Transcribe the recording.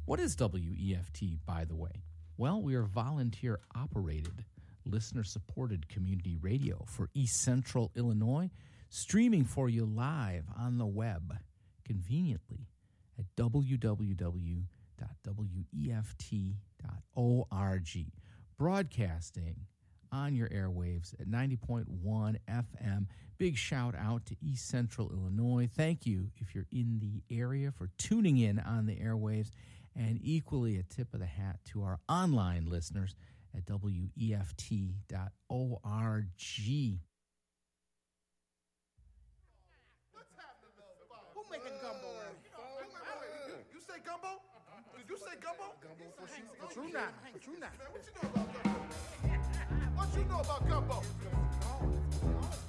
What is WEFT, by the way? Well, we are volunteer-operated, listener-supported community radio for East Central Illinois, streaming for you live on the web, conveniently at www.weft.org, broadcasting on your airwaves at 90.1 FM. Big shout out to East Central Illinois. Thank you if you're in the area for tuning in on the airwaves, and equally a tip of the hat to our online listeners at WEFT.org. Who making gumbo? You say gumbo? Did you say gumbo? Gumbo for you not. What you know about gumbo? What you know about gumbo?